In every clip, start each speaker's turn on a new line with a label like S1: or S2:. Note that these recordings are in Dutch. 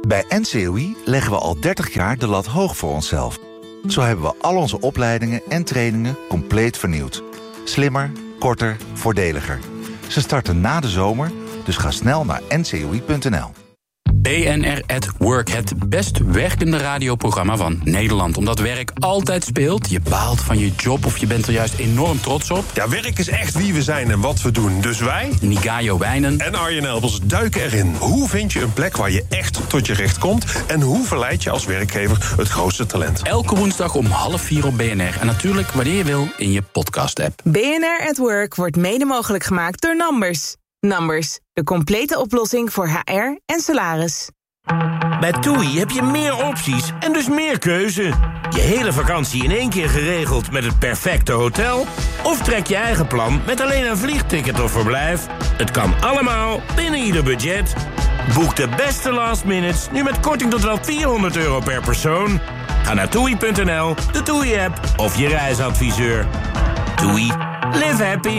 S1: Bij NCOI leggen we al 30 jaar de lat hoog voor onszelf. Zo hebben we al onze opleidingen en trainingen compleet vernieuwd. Slimmer, korter, voordeliger. Ze starten na de zomer, dus ga snel naar ncoi.nl.
S2: BNR at Work, het best werkende radioprogramma van Nederland. Omdat werk altijd speelt, je baalt van je job of je bent er juist enorm trots op.
S3: Ja, werk is echt wie we zijn en wat we doen. Dus wij,
S2: Nigayo Wijnen
S3: en Arjen Elbers duiken erin. Hoe vind je een plek waar je echt tot je recht komt? En hoe verleid je als werkgever het grootste talent?
S2: Elke woensdag om 3:30 op BNR. En natuurlijk wanneer je wil in je podcast-app.
S4: BNR at Work wordt mede mogelijk gemaakt door Numbers. Numbers, de complete oplossing voor HR en salaris.
S5: Bij TUI heb je meer opties en dus meer keuze. Je hele vakantie in één keer geregeld met het perfecte hotel? Of trek je eigen plan met alleen een vliegticket of verblijf? Het kan allemaal binnen ieder budget. Boek de beste last minutes nu met korting tot wel €400 per persoon. Ga naar TUI.nl, de TUI-app of je reisadviseur. TUI. Live happy.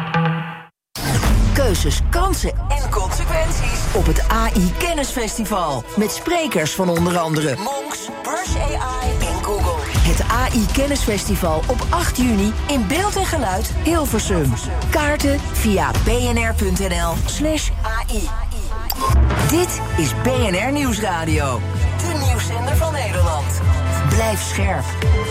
S6: Keuzes, kansen en consequenties op het AI Kennisfestival. Met sprekers van onder andere Monks, Brush AI en Google. Het AI Kennisfestival op 8 juni in beeld en geluid Hilversum. Kaarten via bnr.nl/AI. Dit is BNR Nieuwsradio. De nieuwszender van Nederland. Blijf scherp.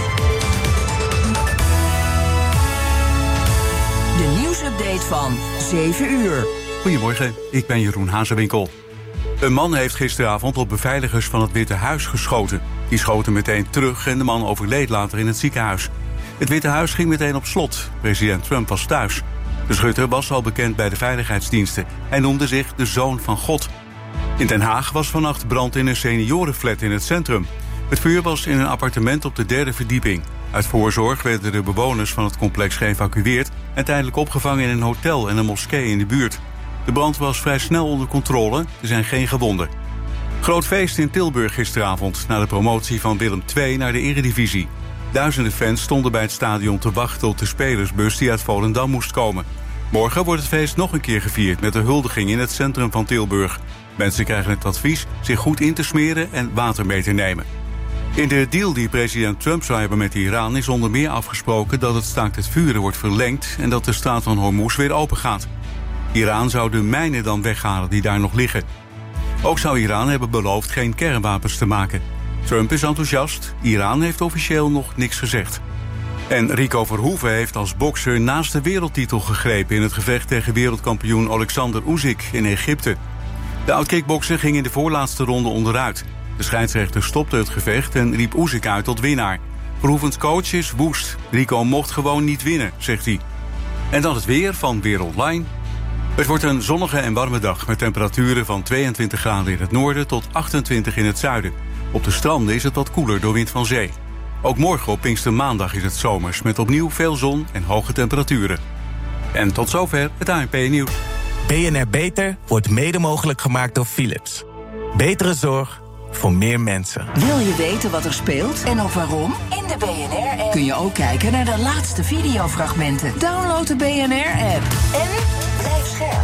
S6: De nieuwsupdate van 7 uur.
S7: Goedemorgen, ik ben Jeroen Hazewinkel. Een man heeft gisteravond op beveiligers van het Witte Huis geschoten. Die schoten meteen terug en de man overleed later in het ziekenhuis. Het Witte Huis ging meteen op slot. President Trump was thuis. De schutter was al bekend bij de veiligheidsdiensten. Hij noemde zich de Zoon van God. In Den Haag was vannacht brand in een seniorenflat in het centrum. Het vuur was in een appartement op de 3e verdieping. Uit voorzorg werden de bewoners van het complex geëvacueerd en tijdelijk opgevangen in een hotel en een moskee in de buurt. De brand was vrij snel onder controle, er zijn geen gewonden. Groot feest in Tilburg gisteravond, na de promotie van Willem II naar de Eredivisie. Duizenden fans stonden bij het stadion te wachten op de spelersbus die uit Volendam moest komen. Morgen wordt het feest nog een keer gevierd met een huldiging in het centrum van Tilburg. Mensen krijgen het advies zich goed in te smeren en water mee te nemen. In de deal die president Trump zou hebben met Iran is onder meer afgesproken dat het staakt het vuren wordt verlengd en dat de straat van Hormuz weer open gaat. Iran zou de mijnen dan weghalen die daar nog liggen. Ook zou Iran hebben beloofd geen kernwapens te maken. Trump is enthousiast, Iran heeft officieel nog niks gezegd. En Rico Verhoeven heeft als bokser naast de wereldtitel gegrepen in het gevecht tegen wereldkampioen Alexander Usyk in Egypte. De oud-kickbokser ging in de voorlaatste ronde onderuit. De scheidsrechter stopte het gevecht en riep Usyk uit tot winnaar. Verhoevens coach is woest. Rico mocht gewoon niet winnen, zegt hij. En dan het weer van Weer Online. Het wordt een zonnige en warme dag met temperaturen van 22 graden in het noorden tot 28 in het zuiden. Op de stranden is het wat koeler door wind van zee. Ook morgen op Pinkstermaandag is het zomers met opnieuw veel zon en hoge temperaturen. En tot zover het ANP-nieuws.
S8: BNR Beter wordt mede mogelijk gemaakt door Philips. Betere zorg voor meer mensen.
S6: Wil je weten wat er speelt en ook waarom? In de BNR-app kun je ook kijken naar de laatste videofragmenten. Download de BNR-app en blijf scherp.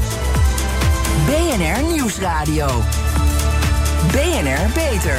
S6: BNR Nieuwsradio. BNR Beter.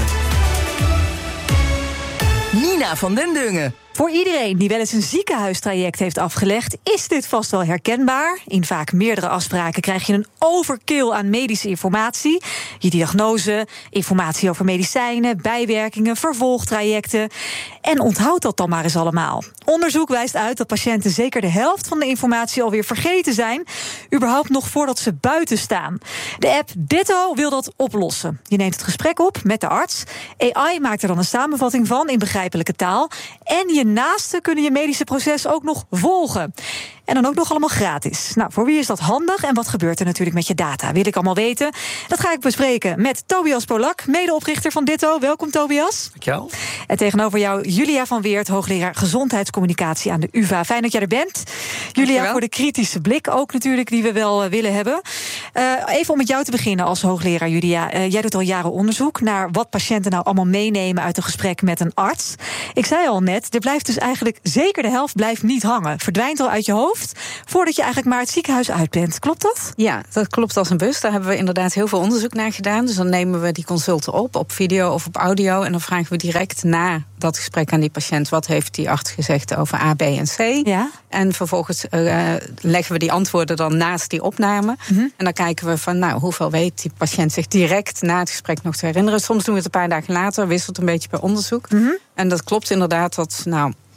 S6: Nina van den Dungen.
S9: Voor iedereen die wel eens een ziekenhuistraject heeft afgelegd, is dit vast wel herkenbaar. In vaak meerdere afspraken krijg je een overkill aan medische informatie. Je diagnose, informatie over medicijnen, bijwerkingen, vervolgtrajecten. En onthoud dat dan maar eens allemaal. Onderzoek wijst uit dat patiënten zeker de helft van de informatie alweer vergeten zijn, überhaupt nog voordat ze buiten staan. De app Ditto wil dat oplossen. Je neemt het gesprek op met de arts. AI maakt er dan een samenvatting van in begrijpelijke taal. En je naasten kunnen je medische proces ook nog volgen. En dan ook nog allemaal gratis. Nou, voor wie is dat handig en wat gebeurt er natuurlijk met je data? Wil ik allemaal weten. Dat ga ik bespreken met Tobias Polak, medeoprichter van Ditto. Welkom, Tobias.
S10: Dankjewel.
S9: En tegenover jou Julia van Weert, hoogleraar gezondheidscommunicatie aan de UvA. Fijn dat jij er bent. Julia, voor de kritische blik ook natuurlijk die we wel willen hebben. Even om met jou te beginnen als hoogleraar, Julia. Jij doet al jaren onderzoek naar wat patiënten nou allemaal meenemen uit een gesprek met een arts. Ik zei al net, er blijft dus eigenlijk zeker de helft blijft niet hangen. Verdwijnt al uit je hoofd. hoofd voordat je eigenlijk maar het ziekenhuis uit bent. Klopt dat?
S10: Ja, dat klopt als een bus. Daar hebben we inderdaad heel veel onderzoek naar gedaan. Dus dan nemen we die consulten op video of op audio, en dan vragen we direct na dat gesprek aan die patiënt: wat heeft die arts gezegd over A, B en C?
S9: Ja.
S10: En vervolgens leggen we die antwoorden dan naast die opname. En dan kijken we van, hoeveel weet die patiënt zich direct na het gesprek nog te herinneren. Soms doen we het een paar dagen later, wisselt een beetje per onderzoek. En dat klopt inderdaad dat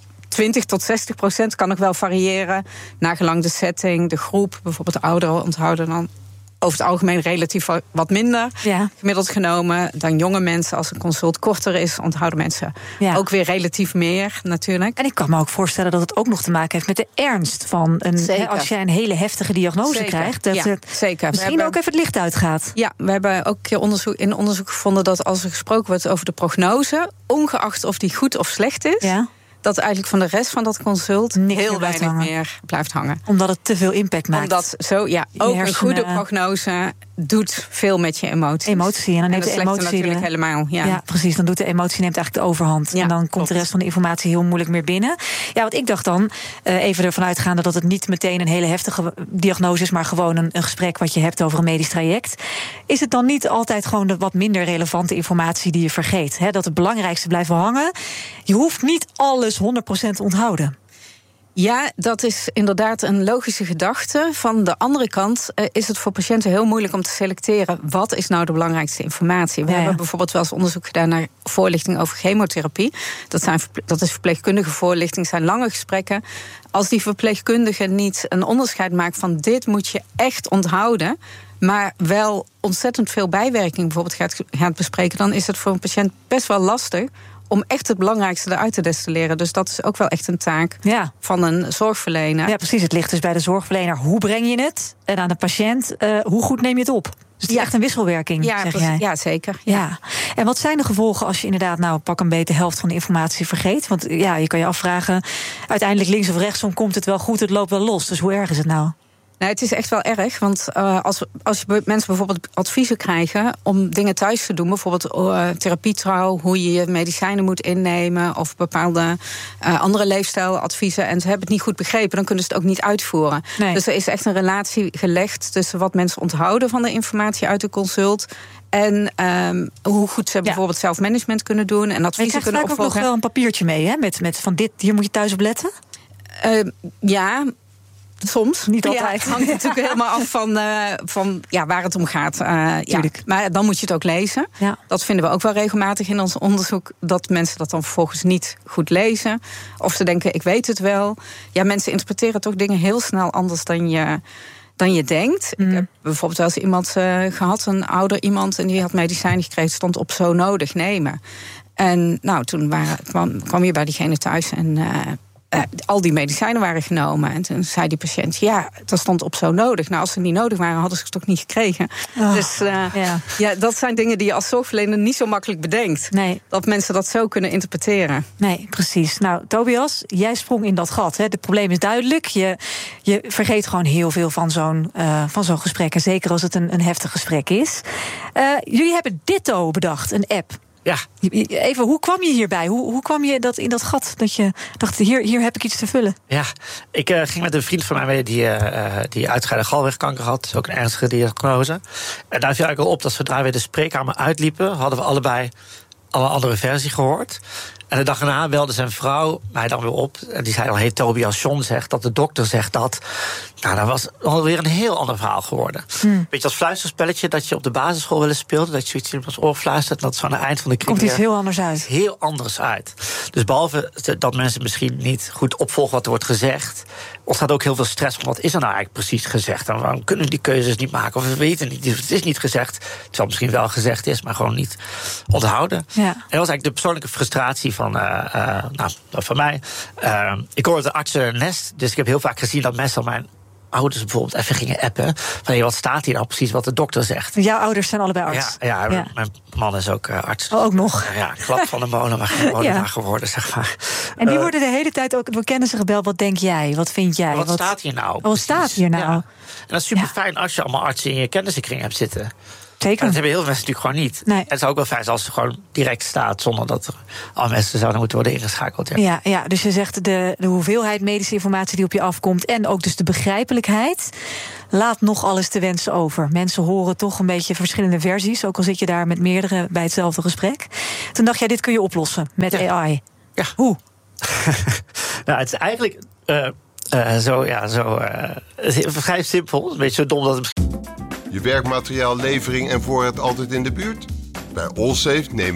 S10: 20 tot 60% kan nog wel variëren, nagelang de setting, de groep. Bijvoorbeeld de ouderen onthouden dan over het algemeen relatief wat minder, gemiddeld genomen, dan jonge mensen. Als een consult korter is, onthouden mensen ook weer relatief meer, natuurlijk.
S9: En ik kan me ook voorstellen dat het ook nog te maken heeft met de ernst van als je een hele heftige diagnose krijgt, dat het misschien ook even het licht uitgaat.
S10: Ja, we hebben ook een keer in onderzoek gevonden dat als er gesproken wordt over de prognose, ongeacht of die goed of slecht is, dat eigenlijk van de rest van dat consult heel weinig meer blijft hangen.
S9: Omdat het te veel impact maakt.
S10: Omdat ook een goede prognose doet veel met je emoties.
S9: Emotie, en dan neemt de emotie
S10: natuurlijk helemaal.
S9: Ja, precies. Dan doet de emotie neemt eigenlijk de overhand. En dan komt de rest van de informatie heel moeilijk meer binnen. Ja, wat ik dacht dan, even ervan uitgaande dat het niet meteen een hele heftige diagnose is, maar gewoon een gesprek wat je hebt over een medisch traject. Is het dan niet altijd gewoon de wat minder relevante informatie die je vergeet? Hè? Dat het belangrijkste blijft hangen. Je hoeft niet alles 100% te onthouden.
S10: Ja, dat is inderdaad een logische gedachte. Van de andere kant is het voor patiënten heel moeilijk om te selecteren wat is nou de belangrijkste informatie. We hebben bijvoorbeeld wel eens onderzoek gedaan naar voorlichting over chemotherapie. Dat is verpleegkundige voorlichting, zijn lange gesprekken. Als die verpleegkundige niet een onderscheid maakt van dit moet je echt onthouden, maar wel ontzettend veel bijwerking bijvoorbeeld gaat bespreken, dan is het voor een patiënt best wel lastig om echt het belangrijkste eruit te destilleren. Dus dat is ook wel echt een taak van een zorgverlener.
S9: Ja, precies. Het ligt dus bij de zorgverlener. Hoe breng je het? En aan de patiënt, hoe goed neem je het op? Dus het is echt een wisselwerking, zeg jij.
S10: Ja, zeker.
S9: Ja. En wat zijn de gevolgen als je inderdaad pak een beetje de helft van de informatie vergeet? Want je kan je afvragen, uiteindelijk links of rechtsom komt het wel goed, het loopt wel los. Dus hoe erg is het nou?
S10: Nou, het is echt wel erg, want als je mensen bijvoorbeeld adviezen krijgen om dingen thuis te doen, bijvoorbeeld therapietrouw, hoe je je medicijnen moet innemen of bepaalde andere leefstijladviezen, en ze hebben het niet goed begrepen, dan kunnen ze het ook niet uitvoeren. Nee. Dus er is echt een relatie gelegd tussen wat mensen onthouden van de informatie uit de consult en hoe goed ze bijvoorbeeld zelfmanagement kunnen doen en adviezen kunnen opvolgen.
S9: Ook nog wel een papiertje mee, hè? Met van dit, hier moet je thuis op letten?
S10: Ja. Soms.
S9: Niet altijd.
S10: Het hangt natuurlijk helemaal af van waar het om gaat. Maar dan moet je het ook lezen. Ja. Dat vinden we ook wel regelmatig in ons onderzoek, dat mensen dat dan vervolgens niet goed lezen. Of ze denken, ik weet het wel. Ja, mensen interpreteren toch dingen heel snel anders dan je denkt. Ik heb bijvoorbeeld wel eens iemand gehad, een ouder iemand, en die had medicijnen gekregen, stond op zo nodig nemen. En toen kwam je bij diegene thuis en al die medicijnen waren genomen. En toen zei die patiënt, dat stond op zo nodig. Nou, als ze niet nodig waren, hadden ze het toch niet gekregen. Dus dat zijn dingen die je als zorgverlener niet zo makkelijk bedenkt. Nee. Dat mensen dat zo kunnen interpreteren.
S9: Nee, precies. Nou, Tobias, jij sprong in dat gat. Hè. Het probleem is duidelijk. Je vergeet gewoon heel veel van zo'n gesprek. En zeker als het een heftig gesprek is. Jullie hebben Ditto bedacht, een app.
S11: Ja.
S9: Even, hoe kwam je hierbij? Hoe kwam je in dat gat dat je dacht, hier heb ik iets te vullen?
S11: Ja, ik ging met een vriend van mij mee die uitgescheiden galwegkanker had. Ook een ernstige diagnose. En daar viel eigenlijk al op dat zodra we de spreekkamer uitliepen, hadden we allebei al een andere versie gehoord. En de dag erna belde zijn vrouw mij dan weer op. En die zei dan, hey Tobias, John zegt dat de dokter zegt dat. Nou, dat was alweer een heel ander verhaal geworden. Beetje als fluisterspelletje dat je op de basisschool wel eens speelde. Dat je zoiets in het oor fluistert. Dat is aan het eind van de kring.
S9: Komt iets heel anders uit.
S11: Heel anders uit. Dus behalve dat mensen misschien niet goed opvolgen wat er wordt gezegd, ontstaat ook heel veel stress van wat is er nou eigenlijk precies gezegd. En waarom kunnen we die keuzes niet maken? Of we weten niet. Het is niet gezegd. Terwijl misschien wel gezegd is, maar gewoon niet onthouden. Ja. En dat was eigenlijk de persoonlijke frustratie van mij. Ik hoor de artsennest, dus ik heb heel vaak gezien dat mensen mijn ouders bijvoorbeeld even gingen appen van wat staat hier nou precies wat de dokter zegt.
S9: Jouw ouders zijn allebei arts?
S11: Ja. Mijn man is ook arts.
S9: Oh, ook nog?
S11: Klap van de molen, maar geen molenaar geworden, zeg maar.
S9: En die worden de hele tijd ook door kennissen gebeld. Wat denk jij? Wat vind jij?
S11: Wat staat hier nou?
S9: Wat staat hier nou?
S11: Ja. En dat is super fijn als je allemaal artsen in je kennissenkring hebt zitten.
S9: Zeker.
S11: Dat hebben heel veel mensen natuurlijk gewoon niet.
S9: Nee.
S11: En het zou ook wel fijn zijn als het gewoon direct staat, zonder dat er al mensen zouden moeten worden ingeschakeld.
S9: Ja, dus je zegt de hoeveelheid medische informatie die op je afkomt en ook dus de begrijpelijkheid laat nog alles te wensen over. Mensen horen toch een beetje verschillende versies, ook al zit je daar met meerdere bij hetzelfde gesprek. Toen dacht jij, dit kun je oplossen met AI.
S11: Ja.
S9: Hoe?
S11: Nou, het is eigenlijk vrij simpel. Een beetje zo dom dat het misschien...
S12: Je werkmateriaallevering en voorraad altijd in de buurt? Bij Allsafe nemen